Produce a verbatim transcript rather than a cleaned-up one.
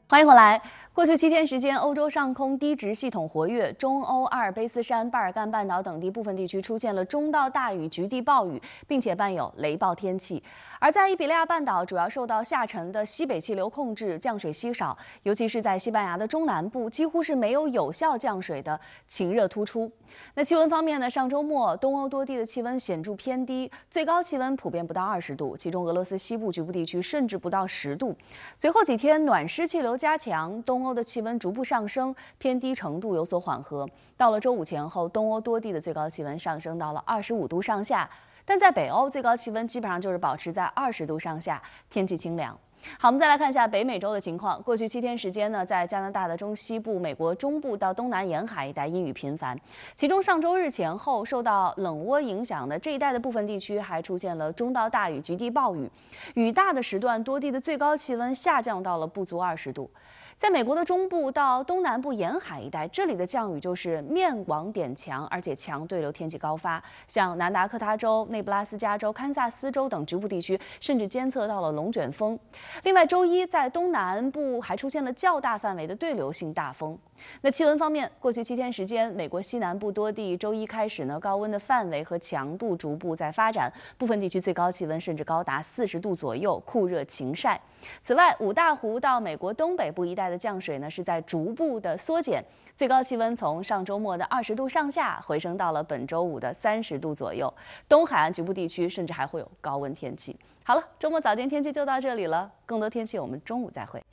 欢迎回来。过去七天时间，欧洲上空低值系统活跃，中欧阿尔卑斯山、巴尔干半岛等地部分地区出现了中到大雨、局地暴雨，并且伴有雷暴天气。而在伊比利亚半岛，主要受到下沉的西北气流控制，降水稀少，尤其是在西班牙的中南部，几乎是没有有效降水的晴热突出。那气温方面呢？上周末东欧多地的气温显著偏低，最高气温普遍不到二十度，其中俄罗斯西部局部地区甚至不到十度。随后几天暖湿气流加强，东欧的气温逐步上升，偏低程度有所缓和。到了周五前后，东欧多地的最高气温上升到了二十五度上下，但在北欧最高气温基本上就是保持在二十度上下，天气清凉。好，我们再来看一下北美洲的情况。过去七天时间呢，在加拿大的中西部、美国中部到东南沿海一带阴雨频繁，其中上周日前后受到冷涡影响的这一带的部分地区还出现了中到大雨、局地暴雨，雨大的时段，多地的最高气温下降到了不足二十度。在美国的中部到东南部沿海一带，这里的降雨就是面往点强，而且强对流天气高发。像南达科他州、内布拉斯加州、堪萨斯州等局部地区，甚至监测到了龙卷风。另外，周一在东南部还出现了较大范围的对流性大风。那气温方面，过去七天时间，美国西南部多地周一开始呢，高温的范围和强度逐步在发展，部分地区最高气温甚至高达四十度左右，酷热晴晒。此外，五大湖到美国东北部一带的降水呢，是在逐步的缩减，最高气温从上周末的二十度上下回升到了本周五的三十度左右。东海岸局部地区甚至还会有高温天气。好了，周末早间天气就到这里了，更多天气我们中午再会。